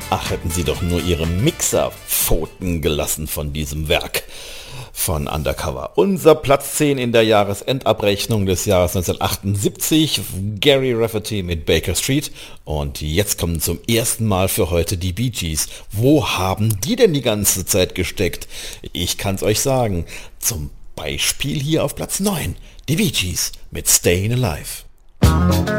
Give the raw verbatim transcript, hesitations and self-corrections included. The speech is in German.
Ach, hätten sie doch nur ihre Mixer-Pfoten gelassen von diesem Werk von Undercover. Unser Platz zehn in der Jahresendabrechnung des Jahres neunzehnhundertachtundsiebzig, Gary Rafferty mit Baker Street. Und jetzt kommen zum ersten Mal für heute die Bee Gees. Wo haben die denn die ganze Zeit gesteckt? Ich kann's euch sagen. Zum Beispiel hier auf Platz neun, die Bee Gees mit Stayin' Alive.